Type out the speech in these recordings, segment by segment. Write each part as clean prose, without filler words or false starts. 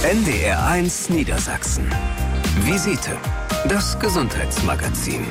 NDR1 Niedersachsen. Visite, das Gesundheitsmagazin.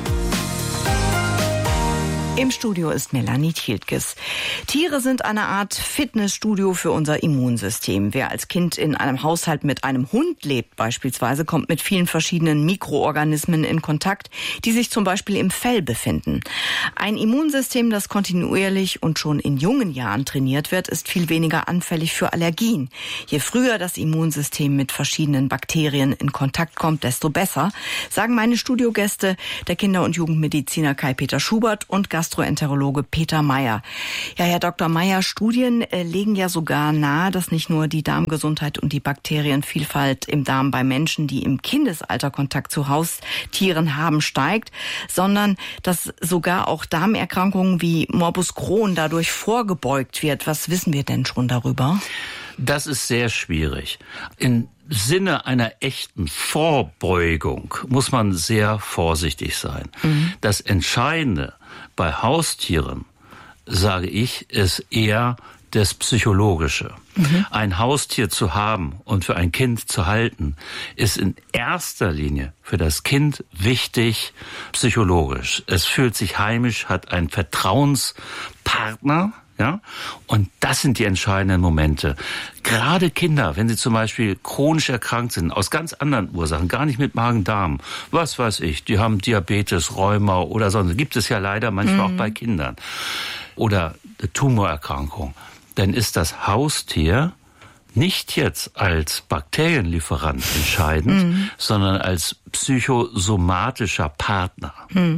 Im Studio ist Melanie Thieltges. Tiere sind eine Art Fitnessstudio für unser Immunsystem. Wer als Kind in einem Haushalt mit einem Hund lebt beispielsweise, kommt mit vielen verschiedenen Mikroorganismen in Kontakt, die sich zum Beispiel im Fell befinden. Ein Immunsystem, das kontinuierlich und schon in jungen Jahren trainiert wird, ist viel weniger anfällig für Allergien. Je früher das Immunsystem mit verschiedenen Bakterien in Kontakt kommt, desto besser, sagen meine Studiogäste, der Kinder- und Jugendmediziner Kai-Peter Schubert und Gastroenterologe Peter Meyer. Ja, Herr Dr. Meyer, Studien legen ja sogar nahe, dass nicht nur die Darmgesundheit und die Bakterienvielfalt im Darm bei Menschen, die im Kindesalter Kontakt zu Haustieren haben, steigt, sondern dass sogar auch Darmerkrankungen wie Morbus Crohn dadurch vorgebeugt wird. Was wissen wir denn schon darüber? Das ist sehr schwierig. Im Sinne einer echten Vorbeugung muss man sehr vorsichtig sein. Das Entscheidende bei Haustieren, sage ich, ist eher das Psychologische. Ein Haustier zu haben und für ein Kind zu halten, ist in erster Linie für das Kind wichtig psychologisch. Es fühlt sich heimisch, hat einen Vertrauenspartner, ja, und das sind die entscheidenden Momente. Gerade Kinder, wenn sie zum Beispiel chronisch erkrankt sind, aus ganz anderen Ursachen, gar nicht mit Magen-Darm, was weiß ich, die haben Diabetes, Rheuma oder sonst, gibt es ja leider manchmal auch bei Kindern, oder eine Tumorerkrankung, dann ist das Haustier nicht jetzt als Bakterienlieferant entscheidend, sondern als psychosomatischer Partner.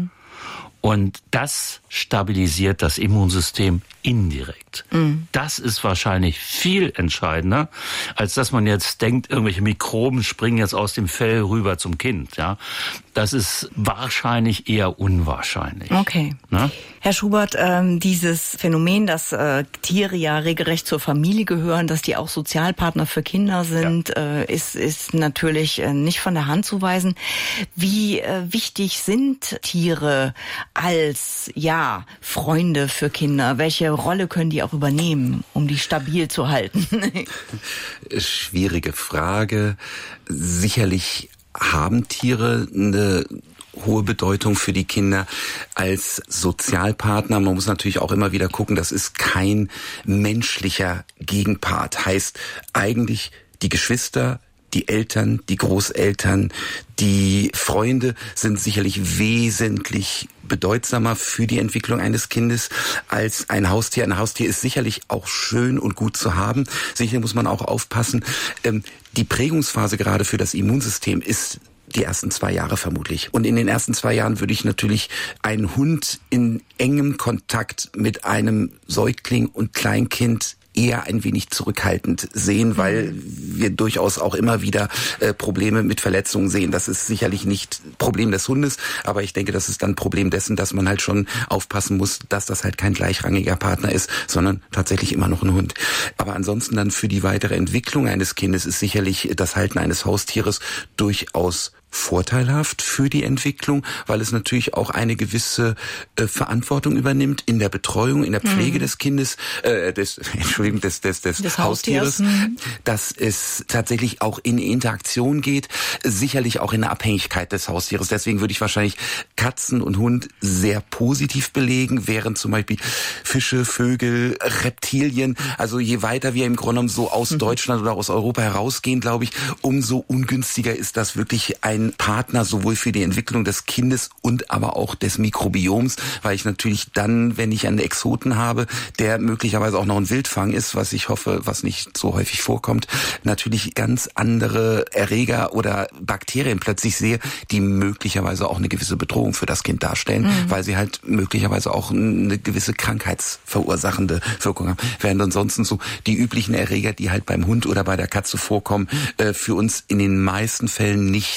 Und das stabilisiert das Immunsystem indirekt. Das ist wahrscheinlich viel entscheidender, als dass man jetzt denkt, irgendwelche Mikroben springen jetzt aus dem Fell rüber zum Kind. Ja, das ist wahrscheinlich eher unwahrscheinlich. Okay. Na? Herr Schubert, dieses Phänomen, dass Tiere ja regelrecht zur Familie gehören, dass die auch Sozialpartner für Kinder sind, ist natürlich nicht von der Hand zu weisen. Wie wichtig sind Tiere als Freunde für Kinder? Welche Rolle können die auch übernehmen, um die stabil zu halten? Schwierige Frage. Sicherlich haben Tiere eine hohe Bedeutung für die Kinder als Sozialpartner. Man muss natürlich auch immer wieder gucken, das ist kein menschlicher Gegenpart. Heißt eigentlich die Geschwister, die Eltern, die Großeltern, die Freunde sind sicherlich wesentlich bedeutsamer für die Entwicklung eines Kindes als ein Haustier. Ein Haustier ist sicherlich auch schön und gut zu haben. Sicher muss man auch aufpassen. Die Prägungsphase gerade für das Immunsystem ist die ersten 2 Jahre vermutlich. Und in den ersten 2 Jahren würde ich natürlich einen Hund in engem Kontakt mit einem Säugling und Kleinkind eher ein wenig zurückhaltend sehen, weil wir durchaus auch immer wieder Probleme mit Verletzungen sehen. Das ist sicherlich nicht Problem des Hundes, aber ich denke, das ist dann Problem dessen, dass man halt schon aufpassen muss, dass das halt kein gleichrangiger Partner ist, sondern tatsächlich immer noch ein Hund. Aber ansonsten dann für die weitere Entwicklung eines Kindes ist sicherlich das Halten eines Haustieres durchaus vorteilhaft für die Entwicklung, weil es natürlich auch eine gewisse Verantwortung übernimmt in der Betreuung, in der Pflege des Kindes, des Haustieres, dass es tatsächlich auch in Interaktion geht, sicherlich auch in der Abhängigkeit des Haustieres. Deswegen würde ich wahrscheinlich Katzen und Hund sehr positiv belegen, während zum Beispiel Fische, Vögel, Reptilien, also je weiter wir im Grunde genommen so aus Deutschland oder aus Europa herausgehen, glaube ich, umso ungünstiger ist das wirklich ein Partner sowohl für die Entwicklung des Kindes und aber auch des Mikrobioms, weil ich natürlich dann, wenn ich einen Exoten habe, der möglicherweise auch noch ein Wildfang ist, was ich hoffe, was nicht so häufig vorkommt, natürlich ganz andere Erreger oder Bakterien plötzlich sehe, die möglicherweise auch eine gewisse Bedrohung für das Kind darstellen, weil sie halt möglicherweise auch eine gewisse krankheitsverursachende Wirkung haben. Während ansonsten so die üblichen Erreger, die halt beim Hund oder bei der Katze vorkommen, für uns in den meisten Fällen nicht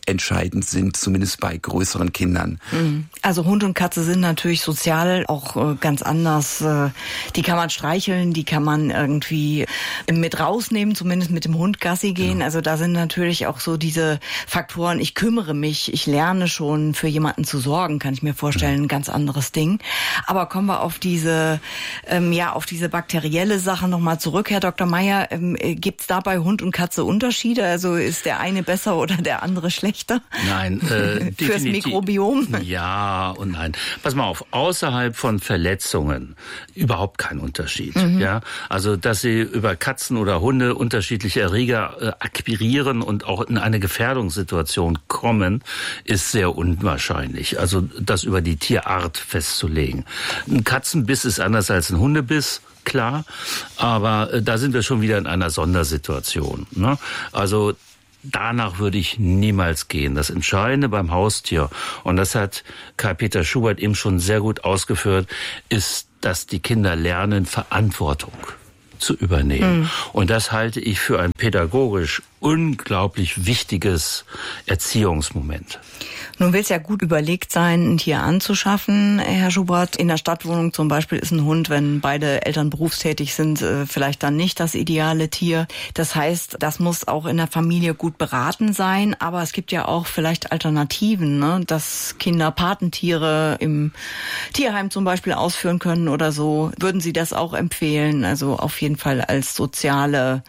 entscheidend sind, zumindest bei größeren Kindern. Also Hund und Katze sind natürlich sozial auch ganz anders. Die kann man streicheln, die kann man irgendwie mit rausnehmen, zumindest mit dem Hund Gassi gehen. Genau. Also da sind natürlich auch so diese Faktoren, ich kümmere mich, ich lerne schon für jemanden zu sorgen, kann ich mir vorstellen, ein ganz anderes Ding. Aber kommen wir auf diese bakterielle Sache nochmal zurück. Herr Dr. Meyer, gibt es da bei Hund und Katze Unterschiede? Also ist der eine besser oder der andere schlechter? Nein, fürs Mikrobiom? Ja und nein. Pass mal auf, außerhalb von Verletzungen überhaupt kein Unterschied. Ja, also dass Sie über Katzen oder Hunde unterschiedliche Erreger akquirieren und auch in eine Gefährdungssituation kommen, ist sehr unwahrscheinlich. Also das über die Tierart festzulegen. Ein Katzenbiss ist anders als ein Hundebiss. Klar, aber da sind wir schon wieder in einer Sondersituation. Ne? Also danach würde ich niemals gehen. Das Entscheidende beim Haustier, und das hat Karl-Peter Schubert eben schon sehr gut ausgeführt, ist, dass die Kinder lernen, Verantwortung zu übernehmen. Und das halte ich für ein pädagogisch unglaublich wichtiges Erziehungsmoment. Nun will es ja gut überlegt sein, ein Tier anzuschaffen, Herr Schubert. In der Stadtwohnung zum Beispiel ist ein Hund, wenn beide Eltern berufstätig sind, vielleicht dann nicht das ideale Tier. Das heißt, das muss auch in der Familie gut beraten sein. Aber es gibt ja auch vielleicht Alternativen, ne? Dass Kinder Patentiere im Tierheim zum Beispiel ausführen können oder so. Würden Sie das auch empfehlen? Also auf jeden Fall als soziales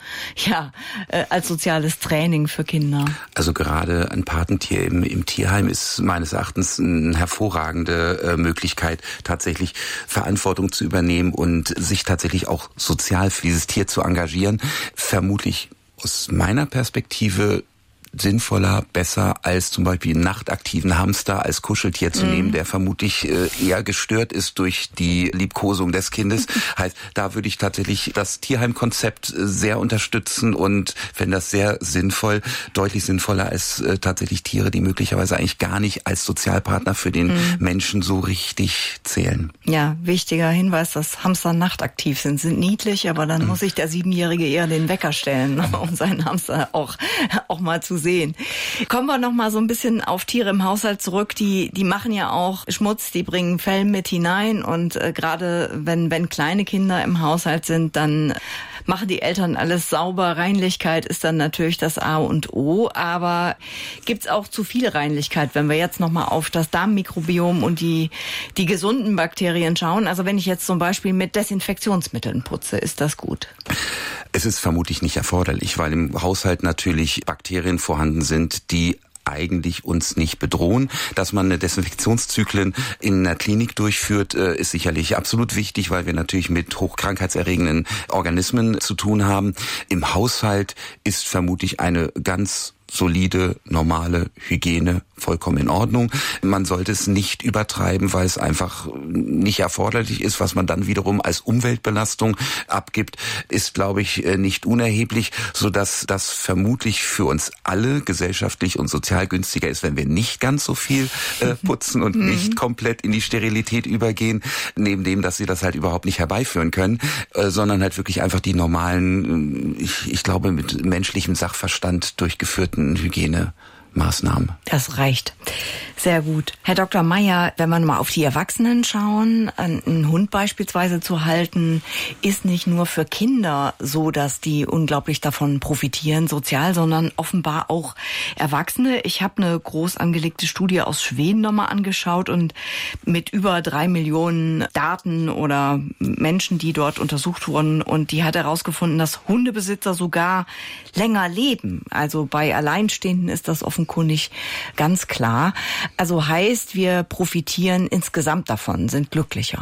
Training für Kinder. Also gerade ein Patentier im Tierheim ist meines Erachtens eine hervorragende Möglichkeit, tatsächlich Verantwortung zu übernehmen und sich tatsächlich auch sozial für dieses Tier zu engagieren. Vermutlich aus meiner Perspektive sinnvoller, besser als zum Beispiel einen nachtaktiven Hamster als Kuscheltier zu nehmen, der vermutlich eher gestört ist durch die Liebkosung des Kindes. Heißt, da würde ich tatsächlich das Tierheimkonzept sehr unterstützen und fände das sehr sinnvoll, deutlich sinnvoller als tatsächlich Tiere, die möglicherweise eigentlich gar nicht als Sozialpartner für den Menschen so richtig zählen. Ja, wichtiger Hinweis, dass Hamster nachtaktiv sind niedlich, aber dann muss sich der 7-Jährige eher den Wecker stellen, um seinen Hamster auch mal zu sehen. Kommen wir noch mal so ein bisschen auf Tiere im Haushalt zurück. Die machen ja auch Schmutz, die bringen Fell mit hinein und gerade wenn kleine Kinder im Haushalt sind, dann machen die Eltern alles sauber. Reinlichkeit ist dann natürlich das A und O, aber gibt's auch zu viel Reinlichkeit, wenn wir jetzt noch mal auf das Darmmikrobiom und die gesunden Bakterien schauen? Also wenn ich jetzt zum Beispiel mit Desinfektionsmitteln putze, ist das gut? Es ist vermutlich nicht erforderlich, weil im Haushalt natürlich Bakterien vorhanden sind, die eigentlich uns nicht bedrohen. Dass man eine Desinfektionszyklen in einer Klinik durchführt, ist sicherlich absolut wichtig, weil wir natürlich mit hochkrankheitserregenden Organismen zu tun haben. Im Haushalt ist vermutlich eine ganz solide, normale Hygiene vollkommen in Ordnung. Man sollte es nicht übertreiben, weil es einfach nicht erforderlich ist. Was man dann wiederum als Umweltbelastung abgibt, ist, glaube ich, nicht unerheblich, sodass das vermutlich für uns alle gesellschaftlich und sozial günstiger ist, wenn wir nicht ganz so viel putzen und nicht komplett in die Sterilität übergehen, neben dem, dass sie das halt überhaupt nicht herbeiführen können, sondern halt wirklich einfach die normalen, ich glaube, mit menschlichem Sachverstand durchgeführten Hygienemaßnahmen. Das reicht. Sehr gut. Herr Dr. Meyer, wenn wir mal auf die Erwachsenen schauen, einen Hund beispielsweise zu halten, ist nicht nur für Kinder so, dass die unglaublich davon profitieren, sozial, sondern offenbar auch Erwachsene. Ich habe eine groß angelegte Studie aus Schweden nochmal angeschaut und mit über 3 Millionen Daten oder Menschen, die dort untersucht wurden, und die hat herausgefunden, dass Hundebesitzer sogar länger leben. Also bei Alleinstehenden ist das offenkundig ganz klar. Also heißt, wir profitieren insgesamt davon, sind glücklicher.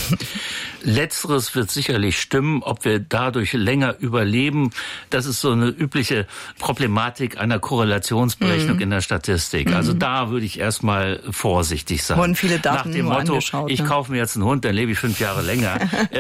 Letzteres wird sicherlich stimmen. Ob wir dadurch länger überleben, das ist so eine übliche Problematik einer Korrelationsberechnung in der Statistik. Also da würde ich erstmal vorsichtig sein. Wurden viele Daten nach dem Motto, angeschaut, ich kaufe mir jetzt einen Hund, dann lebe ich 5 Jahre länger.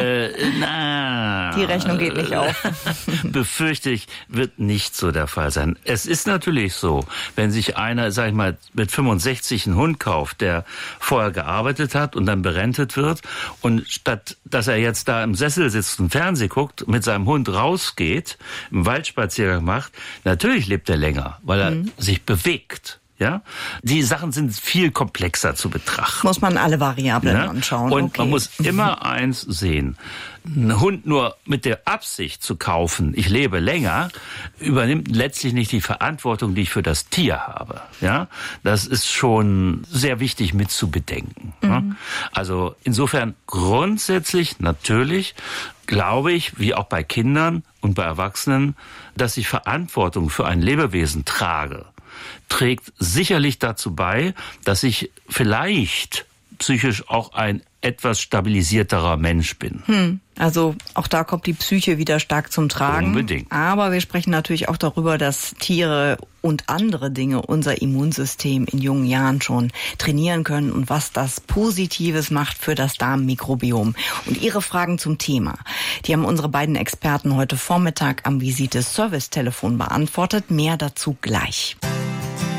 Die Rechnung geht nicht auf. Befürchte ich, wird nicht so der Fall sein. Es ist natürlich so, wenn sich einer, sag ich mal, mit 65 einen Hund kauft, der vorher gearbeitet hat und dann berentet wird, und statt dass er jetzt da im Sessel sitzt und Fernsehen guckt, mit seinem Hund rausgeht, einen Waldspaziergang macht, natürlich lebt er länger, weil er sich bewegt. Ja, die Sachen sind viel komplexer zu betrachten. Muss man alle Variablen anschauen. Und man muss immer eins sehen. Ein Hund nur mit der Absicht zu kaufen, ich lebe länger, übernimmt letztlich nicht die Verantwortung, die ich für das Tier habe. Ja, das ist schon sehr wichtig mit zu bedenken. Also insofern grundsätzlich natürlich glaube ich, wie auch bei Kindern und bei Erwachsenen, dass ich Verantwortung für ein Lebewesen trage, trägt sicherlich dazu bei, dass ich vielleicht psychisch auch ein etwas stabilisierterer Mensch bin. Also auch da kommt die Psyche wieder stark zum Tragen. Unbedingt. Aber wir sprechen natürlich auch darüber, dass Tiere und andere Dinge unser Immunsystem in jungen Jahren schon trainieren können und was das Positives macht für das Darmmikrobiom. Und Ihre Fragen zum Thema, die haben unsere beiden Experten heute Vormittag am Visite-Service-Telefon beantwortet. Mehr dazu gleich.